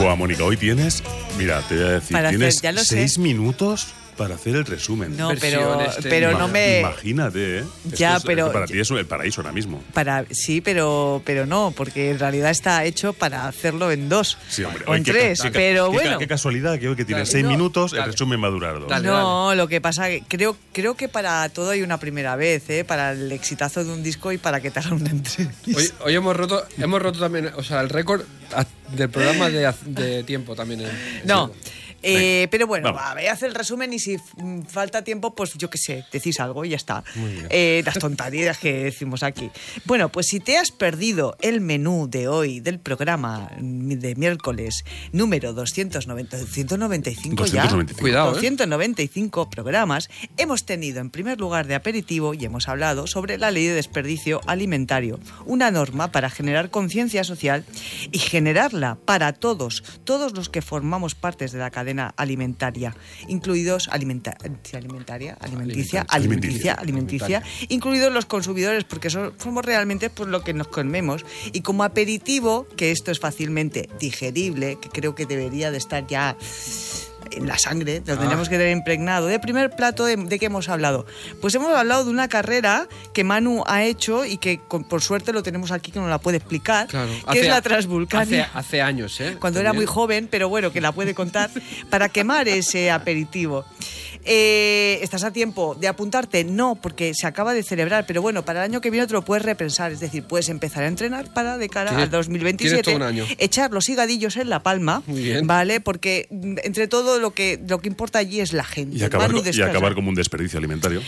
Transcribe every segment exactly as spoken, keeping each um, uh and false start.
Buah, Mónica, hoy tienes, mira, te voy a decir, Para tienes hacer, ya lo seis sé. minutos para hacer el resumen. No, Versión pero, este. pero Ima- no me... Imagínate, ¿eh? Ya, Esto es- pero- Para ti es el paraíso ahora mismo. Para, sí, pero, pero no, porque en realidad está hecho para hacerlo en dos Sí, hombre. o Oye, en qué- tres, qué- pero qué- bueno. Qué casualidad que hoy que tienes Dale. seis No, minutos, el dale. resumen va a durar dos. Dale. No, lo que pasa que creo, creo que para todo hay una primera vez, ¿eh? Para el exitazo de un disco y para que te hagan una entrevista. Hoy, hoy hemos roto hemos roto también, o sea, el récord a- del programa de, haz- de tiempo también. en- No. Sí. Eh, pero bueno, Vamos. va, voy a hacer el resumen y si mm, falta tiempo, pues yo qué sé, decís algo y ya está. Muy bien. Eh, las tonterías que decimos aquí. Bueno, pues si te has perdido el menú de hoy del programa de miércoles número doscientos noventa, doscientos noventa y cinco ya, doscientos noventa y cinco. Cuidado, ¿eh? doscientos noventa y cinco programas, hemos tenido en primer lugar de aperitivo y hemos hablado sobre la ley de desperdicio alimentario, una norma para generar conciencia social y generarla para todos, todos los que formamos partes de la cadena alimentaria, incluidos alimenta sí, alimentaria, alimenticia, alimenticia, alimenticia, incluidos los consumidores, porque so- somos realmente pues, lo que nos comemos. Y como aperitivo, que esto es fácilmente digerible, que creo que debería de estar ya en la sangre, lo Ah. tenemos que tener impregnado. De primer plato, ¿de, de qué hemos hablado? Pues hemos hablado de una carrera que Manu ha hecho y que con- por suerte lo tenemos aquí, que nos la puede explicar, Claro. que Hace- es la Hace, Transvulcania. hace años, ¿eh? Cuando era muy También. joven, pero bueno, que la puede contar, para quemar ese aperitivo. Eh, ¿Estás a tiempo de apuntarte? No, porque se acaba de celebrar, pero bueno, para el año que viene te lo puedes repensar, es decir, puedes empezar a entrenar para de cara Tienes- al dos mil veintisiete, tienes todo un año. echar los higadillos en la palma, Muy bien. ¿vale? Porque mm, entre todo lo que, lo que importa allí es la gente. Y acabar, Manu, co- y descansa. acabar como un desperdicio alimentario.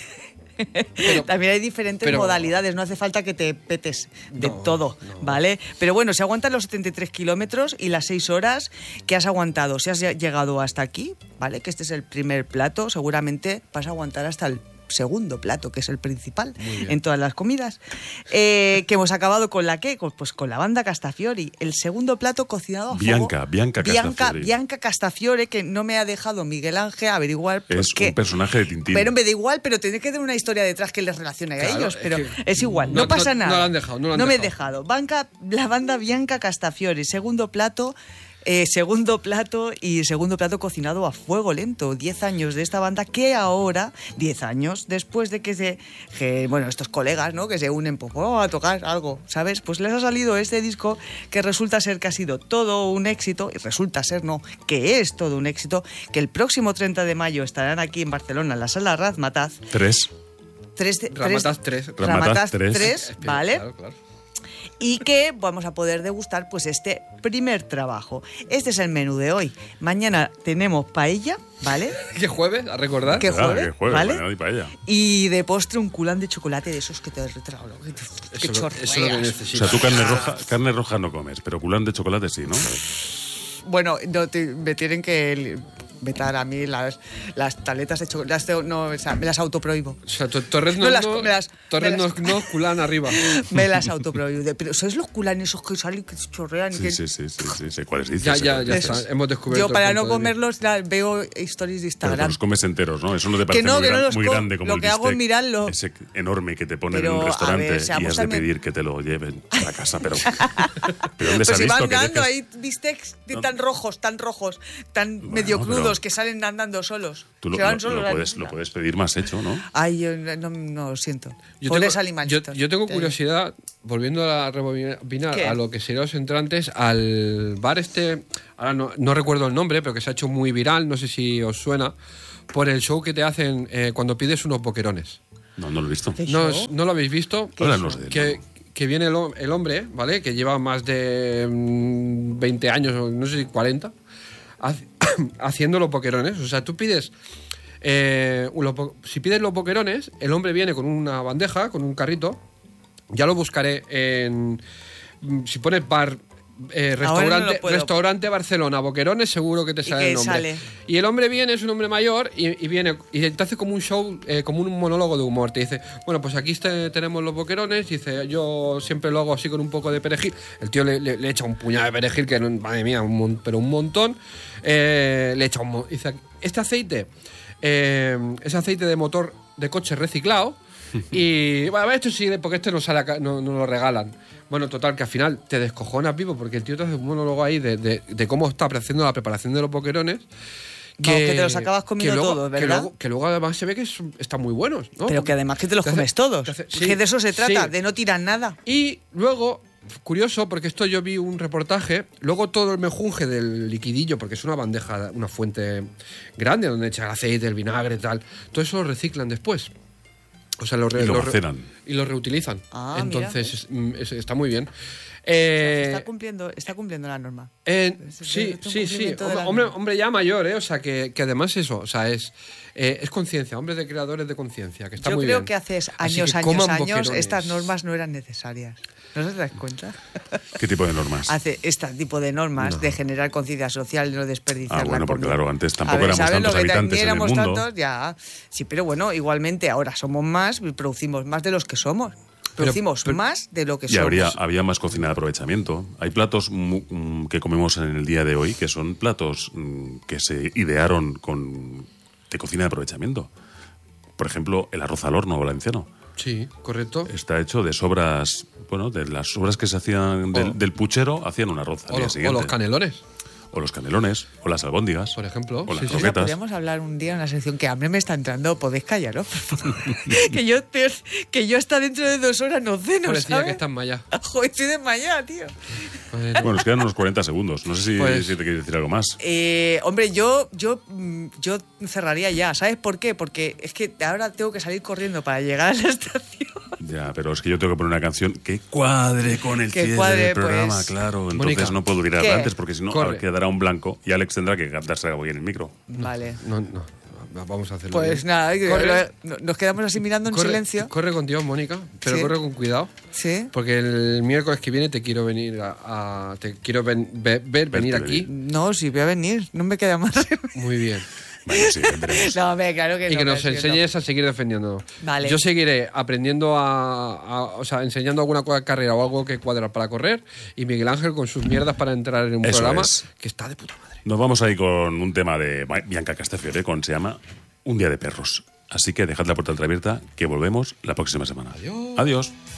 También hay diferentes pero- modalidades, no hace falta que te petes de No, todo, no. ¿vale? Pero bueno, si aguantas los setenta y tres kilómetros y las seis horas que has aguantado, si has lle- llegado hasta aquí, ¿vale? Que este es el primer plato, seguramente vas a aguantar hasta el segundo plato, que es el principal en todas las comidas. Eh, que hemos acabado con la qué? Con- Pues con la banda Castafiori. El segundo plato cocinado a fuego. Bianca, Bianca Bianca, Castafiori. Bianca Castafiore, que no me ha dejado Miguel Ángel averiguar por Es qué. un personaje de Tintín. Pero me da igual, pero tiene que tener una historia detrás que les relacione a Claro, ellos. es Pero que es igual, no, no- pasa no- nada. no lo han dejado, no lo han me he dejado. dejado. Banca, la banda Bianca Castafiore, segundo plato. eh, segundo plato y segundo plato cocinado a fuego lento. Diez años de esta banda que ahora, diez años después de que se, que, bueno, estos colegas, ¿no? Que se unen pues, oh, a tocar algo, ¿sabes? Pues les ha salido este disco que resulta ser que ha sido todo un éxito, y resulta ser, no, que es todo un éxito, que el próximo treinta de mayo estarán aquí en Barcelona, en la sala Razmataz. Tres. Tres, de- Ramataz tres. Ramataz Ramataz tres. tres, ¿vale? Claro, claro. Y que vamos a poder degustar pues este primer trabajo. Este es el menú de hoy. Mañana tenemos paella, ¿vale? ¿Qué jueves? ¿A recordar? ¿Qué Ah, jueves? que jueves, ¿Vale? mañana y para ella. Y de postre un culán de chocolate de esos que te retrago. Que, que Eso, lo- chorreas. eso es lo que O necesito. sea, tú carne roja, carne roja no comes, pero culán de chocolate sí, ¿no? Bueno, no, te- me tienen que vetar a mí las, las tabletas de chocolate. Las tengo- no, o sea, me las autoprohíbo. O sea, to- Torres no, Me las- no, me las- Torres me no, las- no, culán arriba. Me las autoprohíbo. De- Pero ¿sois los culanes esos que salen que chorrean? Sí, que... sí, sí, sí, sí, sé cuáles dices. Ya, sé ya, cuáles ya dices. está. Hemos descubierto. Yo para el no punto de vista. comerlos la- veo stories de Pero te Instagram. los comes enteros, ¿no? Eso no te Que parece no, muy, que no gran- los muy co- grande como lo el que hago es bistec mirarlo. ese enorme que te ponen Pero, en un a restaurante ver, y seamos has de también- pedir que te lo lleven a la casa, pero... ¿Pero dónde se Pues ha si visto van que dando dejes- ahí bistecs de tan rojos, tan rojos, tan Bueno, medio pero- crudos, que salen andando solos. Tú lo, Se van lo- solos lo a- puedes, lo puedes pedir más hecho, ¿no? Ay, yo no, no lo siento. Yo Pones tengo, yo, animalitos. yo tengo Te- curiosidad, volviendo a rebobinar ¿Qué? a lo que serían los entrantes, al bar este, ahora no, no recuerdo el nombre, pero que se ha hecho muy viral, no sé si os suena, por el show que te hacen eh, cuando pides unos boquerones. No, no lo he visto. ¿Qué ¿No, show? os- ¿no lo habéis visto? Háblanos de él. Que, que viene el, ho- el hombre, ¿vale? Que lleva más de mm, veinte años, o no sé si cuarenta, hac- haciendo los boquerones. O sea, tú pides... eh, los bo- si pides los boquerones, el hombre viene con una bandeja, con un carrito. Ya lo buscaré en... mm, Si pones bar... eh, Ahora no restaurante, lo puedo. restaurante Barcelona, Boquerones, seguro que te sale que el nombre. sale. Y el hombre viene, es un hombre mayor, y, y viene y te hace como un show, eh, como un monólogo de humor. Te dice, bueno, pues aquí este- tenemos los boquerones, y dice, yo siempre lo hago así con un poco de perejil. El tío le, le- le echa un puñado de perejil, que no- madre mía, un mon- pero un montón. Eh, le echa un mo- dice, este aceite eh, es aceite de motor de coche reciclado. Y bueno, esto sí, porque este no, sale acá, no, no lo regalan. Bueno, total, que al final te descojonas vivo porque el tío te hace un monólogo ahí de, de, de cómo está haciendo la preparación de los boquerones. Que, no, que te los acabas comiendo luego, todos, ¿verdad? Que luego, que luego además se ve que es, están muy buenos, ¿no? Pero que además que te los te comes hace, todos. hace, sí, que de eso se trata, sí. de no tirar nada. Y luego, curioso, porque esto yo vi un reportaje, luego todo el mejunje del liquidillo, porque es una bandeja, una fuente grande donde echan el aceite, el vinagre y tal, todo eso lo reciclan después. O sea, lo, re, y lo, lo maceran. Y lo reutilizan. Ah, Entonces, mira. es, es, está muy bien. Eh, está, cumpliendo, está cumpliendo la norma. Eh, Es, sí, es un sí, sí. cumplimiento de la Hombre, norma. hombre ya mayor, ¿eh? O sea, que, que además eso, o sea, es, eh, es conciencia, hombre de creadores de conciencia, que está Yo muy creo bien. que hace Así años, que años, coman años boquerones. estas normas no eran necesarias. ¿No se te das cuenta? ¿Qué tipo de normas? Hace este tipo de normas No. de generar conciencia social, de no desperdiciar Ah, bueno, la porque comida. claro, antes A tampoco ver, éramos ¿sabes tantos lo que te- habitantes ni en el éramos mundo. tantos, ya. Sí, pero bueno, igualmente ahora somos más y producimos más de los que somos. Producimos pero- más de lo que Y somos. habría, había más cocina de aprovechamiento. Hay platos mu- mm, que comemos en el día de hoy que son platos mm, que se idearon con de cocina de aprovechamiento. Por ejemplo, el arroz al horno valenciano. Sí, correcto. Está hecho de sobras, bueno, de las sobras que se hacían del, O- del puchero, hacían un arroz al O día los, o siguiente. los canelones, O los canelones, o las albóndigas. por ejemplo. O las Sí, sí. Oiga, croquetas. podríamos hablar un día en una sección que hambre me está entrando. ¿Podéis callaros, por favor? que, yo, te- que yo hasta dentro de dos horas no ceno, Parecía ¿sabes? que estás maya. Joder, estoy desmayada, tío. Bueno, Bueno, nos quedan unos cuarenta segundos. No sé si, Pues- si te quieres decir algo más. Eh, hombre, yo, yo, mm, yo cerraría ya. ¿Sabes por qué? Porque es que ahora tengo que salir corriendo para llegar a la estación. Ya, pero es que yo tengo que poner una canción que cuadre con el Que cierre cuadre, del programa, pues. claro. Entonces Mónica, no puedo gritar ¿qué? antes porque si no Corre. quedará un blanco y Alex tendrá que darse algo en el micro. Vale. no, no, vamos a hacerlo Pues bien. nada, que- Corre. lo- nos quedamos así mirando en Corre- silencio. Corre con Dios, Mónica, pero Sí. corre con cuidado. Sí. Porque el miércoles que viene te quiero venir a, a- te quiero ven- ve- ver venir Verte aquí. No, sí, voy a venir. No me queda más. Muy bien. Vale, sí, vendremos. no, hombre, claro que Y no. que nos que no. enseñes a seguir defendiéndonos. Vale. Yo seguiré aprendiendo a, a- o sea, enseñando alguna cosa de carrera o algo que cuadra para correr. Y Miguel Ángel con sus mierdas para entrar en un Eso programa es. que está de puta madre. Nos vamos ahí con un tema de Bianca Castafiore, con se llama Un día de perros. Así que dejad la puerta entreabierta, que volvemos la próxima semana. Adiós. Adiós.